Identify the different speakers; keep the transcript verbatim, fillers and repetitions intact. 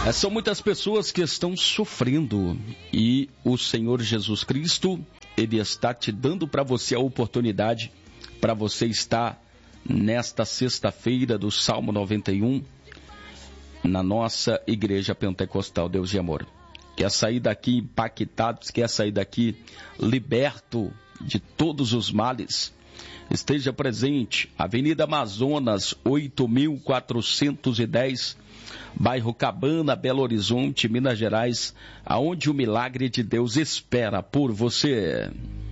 Speaker 1: É, são muitas pessoas que estão sofrendo e o Senhor Jesus Cristo, Ele está te dando para você a oportunidade para você estar nesta sexta-feira do Salmo noventa e um na nossa Igreja Pentecostal Deus de Amor. Quer sair daqui impactado, quer sair daqui liberto de todos os males? Esteja presente, Avenida Amazonas, oito mil quatrocentos e dez, bairro Cabana, Belo Horizonte, Minas Gerais, aonde o milagre de Deus espera por você.